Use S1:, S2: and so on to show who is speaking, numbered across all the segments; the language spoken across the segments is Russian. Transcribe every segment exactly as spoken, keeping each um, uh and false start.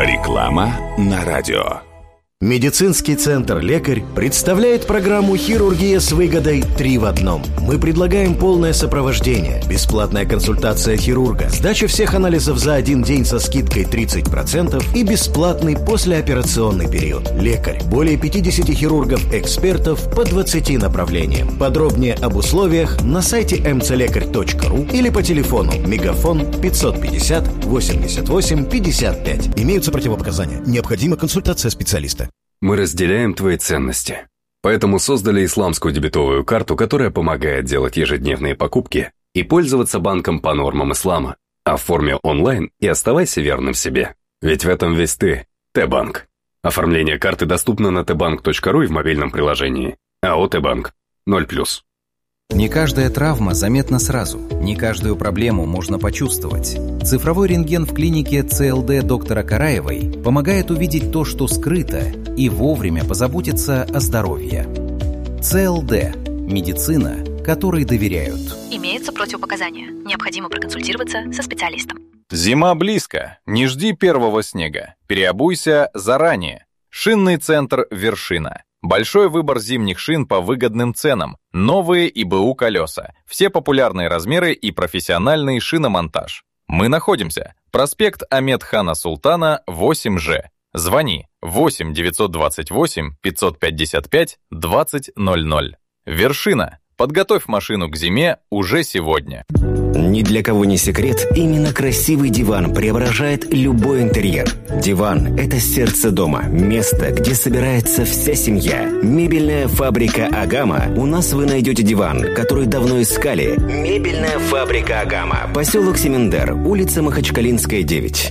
S1: Реклама на радио.
S2: Медицинский центр «Лекарь» представляет программу «Хирургия с выгодой три в одном». Мы предлагаем полное сопровождение, бесплатная консультация хирурга, сдача всех анализов за один день со скидкой тридцать процентов и бесплатный послеоперационный период. «Лекарь» – более пятьдесят хирургов-экспертов по двадцати направлениям. Подробнее об условиях на сайте эм цэ лекарь точка ру или по телефону мегафон пятьсот пятьдесят восемьдесят восемь пятьдесят пять. Имеются противопоказания. Необходима консультация специалиста.
S3: Мы разделяем твои ценности. Поэтому создали исламскую дебетовую карту, которая помогает делать ежедневные покупки и пользоваться банком по нормам ислама. Оформи онлайн и оставайся верным себе. Ведь в этом весь ты. Т-банк. Оформление карты доступно на тэ банк точка ру и в мобильном приложении. АО «Т-банк». ноль плюс.
S4: Не каждая травма заметна сразу, не каждую проблему можно почувствовать. Цифровой рентген в клинике цэ эл дэ доктора Караевой помогает увидеть то, что скрыто, и вовремя позаботиться о здоровье. цэ эл дэ – медицина, которой доверяют.
S5: Имеются противопоказания. Необходимо проконсультироваться со специалистом.
S6: Зима близко. Не жди первого снега. Переобуйся заранее. Шинный центр «Вершина». Большой выбор зимних шин по выгодным ценам, новые и бэ у колеса, все популярные размеры и профессиональный шиномонтаж. Мы находимся. Проспект Ахмед-Хана Султана, восемь жэ. Звони восемь девятьсот двадцать восемь пятьсот пятьдесят пять двадцать ноль ноль. Вершина. Подготовь машину к зиме уже сегодня.
S7: Ни для кого не секрет, именно красивый диван преображает любой интерьер. Диван – это сердце дома, место, где собирается вся семья. Мебельная фабрика «Агама». У нас вы найдете диван, который давно искали. Мебельная фабрика «Агама». Поселок Семендер, улица Махачкалинская, девять.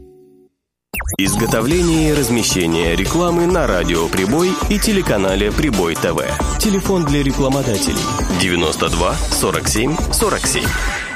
S8: Изготовление и размещение рекламы на радио «Прибой» и телеканале «Прибой ТВ». Телефон для рекламодателей девяносто два сорок семь сорок семь.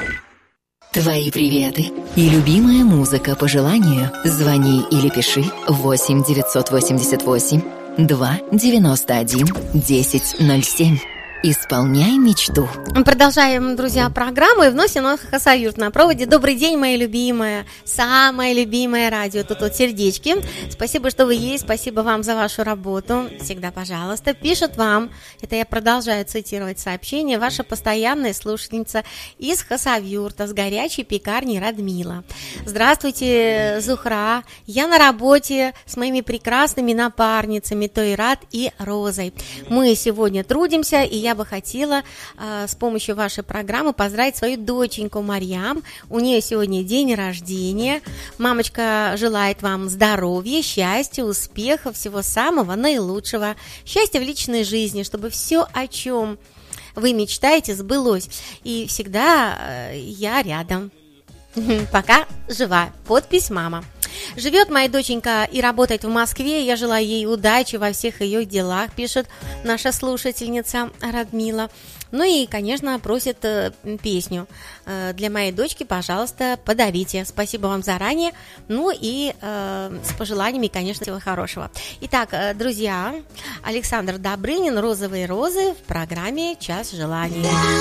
S5: Твои приветы и любимая музыка по желанию. Звони или пиши восемь девятьсот восемьдесят восемь два девяносто один десять ноль семь. Исполняй мечту.
S9: Продолжаем, друзья, программу и вновь Синод Хасавюрт на проводе. Добрый день, мои любимые, самое любимое радио. Тут вот сердечки. Спасибо, что вы есть, спасибо вам за вашу работу. Всегда, пожалуйста. Пишет вам, это я продолжаю цитировать сообщение, ваша постоянная слушательница из Хасавюрта с горячей пекарни Радмила. Здравствуйте, Зухра. Я на работе с моими прекрасными напарницами Тойрат и Розой. Мы сегодня трудимся, и я Я бы хотела э, с помощью вашей программы поздравить свою доченьку Марьям. У нее сегодня день рождения. Мамочка желает вам здоровья, счастья, успехов, всего самого наилучшего. Счастья в личной жизни, чтобы все, о чем вы мечтаете, сбылось. И всегда э, я рядом. Пока жива. Подпись «Мама». Живет моя доченька и работает в Москве. Я желаю ей удачи во всех ее делах, пишет наша слушательница Радмила. Ну и, конечно, просит э, песню э, для моей дочки, пожалуйста, подарите. Спасибо вам заранее. Ну и э, с пожеланиями, конечно, всего хорошего. Итак, э, друзья, Александр Добрынин, «Розовые розы» в программе «Час желаний».